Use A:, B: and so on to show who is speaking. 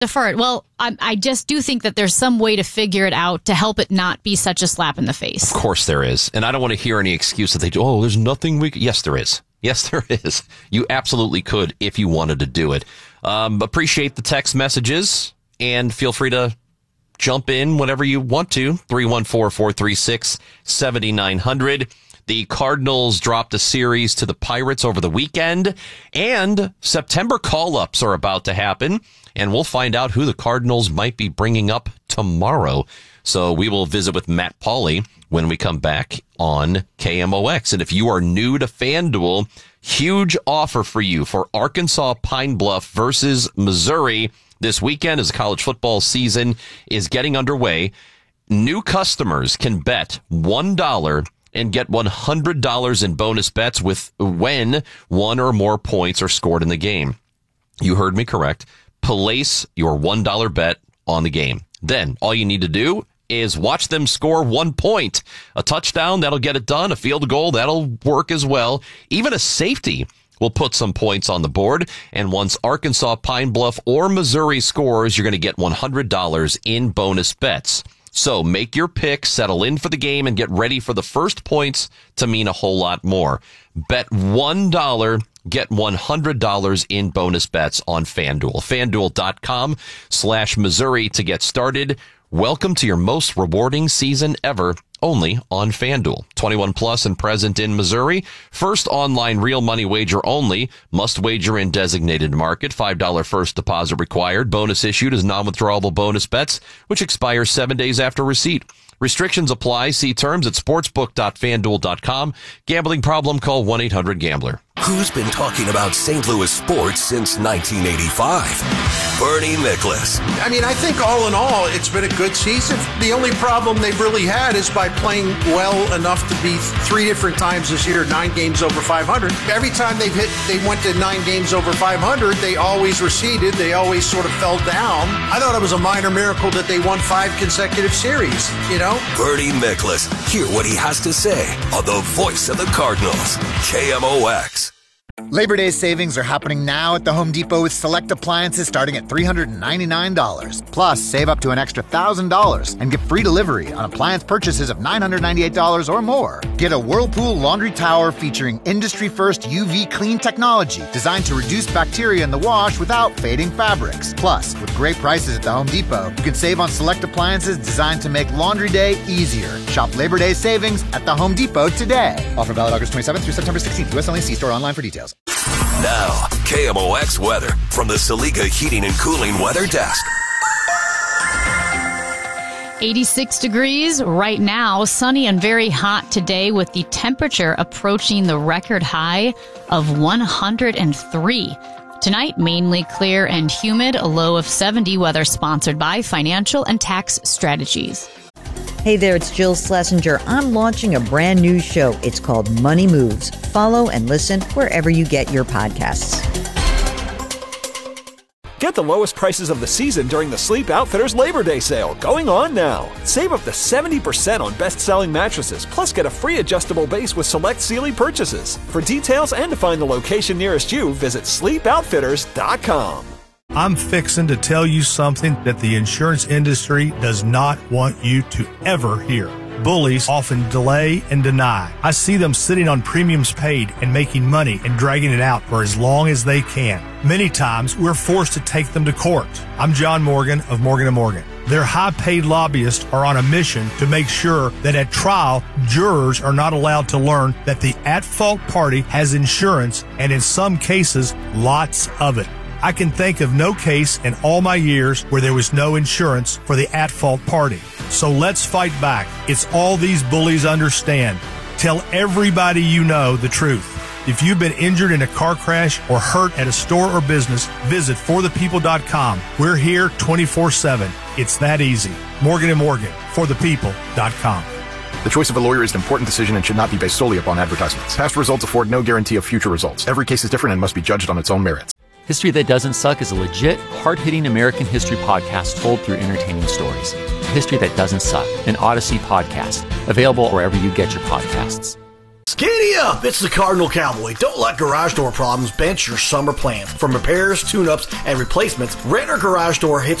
A: defer it. Well, I just do think that there's some way to figure it out to help it not be such a slap in the face.
B: Of course there is. And I don't want to hear any excuse that they do, there's nothing we can. Yes, there is. Yes, there is. You absolutely could if you wanted to do it. Appreciate the text messages and feel free to jump in whenever you want to. 314-436-7900. The Cardinals dropped a series to the Pirates over the weekend, and September call-ups are about to happen, and we'll find out who the Cardinals might be bringing up tomorrow. So we will visit with Matt Pauley when we come back on KMOX. And if you are new to FanDuel, huge offer for you for Arkansas Pine Bluff versus Missouri this weekend as the college football season is getting underway. New customers can bet $1 and get $100 in bonus bets when one or more points are scored in the game. You heard me correct. Place your $1 bet on the game. Then all you need to do is watch them score 1 point. A touchdown, that'll get it done. A field goal, that'll work as well. Even a safety will put some points on the board. And once Arkansas, Pine Bluff, or Missouri scores, you're going to get $100 in bonus bets. So make your pick, settle in for the game, and get ready for the first points to mean a whole lot more. Bet $1, get $100 in bonus bets on FanDuel. FanDuel.com/Missouri to get started. Welcome to your most rewarding season ever, only on FanDuel. 21 plus and present in Missouri. First online real money wager only. Must wager in designated market. $5 first deposit required. Bonus issued as non-withdrawable bonus bets, which expire 7 days after receipt. Restrictions apply. See terms at sportsbook.fanduel.com. Gambling problem? Call 1-800-GAMBLER.
C: Who's been talking about St. Louis sports since 1985? Bernie Nicholas.
D: I mean, I think all in all, it's been a good season. The only problem they've really had is by playing well enough to be 3 different times this year, 9 games over 500. Every time they went to 9 games over 500, they always receded. They always sort of fell down. I thought it was a minor miracle that they won 5 consecutive series, you know?
C: Bernie Nicholas. Hear what he has to say on the voice of the Cardinals, KMOX.
E: Labor Day savings are happening now at the Home Depot with select appliances starting at $399. Plus, save up to an extra $1,000 and get free delivery on appliance purchases of $998 or more. Get a Whirlpool laundry tower featuring industry-first UV clean technology designed to reduce bacteria in the wash without fading fabrics. Plus, with great prices at the Home Depot, you can save on select appliances designed to make laundry day easier. Shop Labor Day savings at the Home Depot today. Offer valid August 27th through September 16th. U.S. only. See store online for details.
C: Now, KMOX weather from the Saliga Heating and Cooling Weather Desk.
A: 86 degrees right now, sunny and very hot today with the temperature approaching the record high of 103. Tonight, mainly clear and humid, a low of 70, weather sponsored by Financial and Tax Strategies.
F: Hey there, it's Jill Schlesinger. I'm launching a brand new show. It's called Money Moves. Follow and listen wherever you get your podcasts.
G: Get the lowest prices of the season during the Sleep Outfitters Labor Day sale, going on now. Save up to 70% on best-selling mattresses, plus get a free adjustable base with select Sealy purchases. For details and to find the location nearest you, visit sleepoutfitters.com.
H: I'm fixing to tell you something that the insurance industry does not want you to ever hear. Bullies often delay and deny. I see them sitting on premiums paid and making money and dragging it out for as long as they can. Many times, we're forced to take them to court. I'm John Morgan of Morgan & Morgan. Their high-paid lobbyists are on a mission to make sure that at trial, jurors are not allowed to learn that the at-fault party has insurance and in some cases, lots of it. I can think of no case in all my years where there was no insurance for the at-fault party. So let's fight back. It's all these bullies understand. Tell everybody you know the truth. If you've been injured in a car crash or hurt at a store or business, visit forthepeople.com. We're here 24/7. It's that easy. Morgan & Morgan, forthepeople.com.
I: The choice of a lawyer is an important decision and should not be based solely upon advertisements. Past results afford no guarantee of future results. Every case is different and must be judged on its own merits.
J: History That Doesn't Suck is a legit, hard-hitting American history podcast told through entertaining stories. History That Doesn't Suck, an Odyssey podcast, available wherever you get your podcasts.
K: Experts. Giddy up! It's the Cardinal Cowboy. Don't let garage door problems bench your summer plans. From repairs, tune-ups, and replacements, Renner Garage Door hits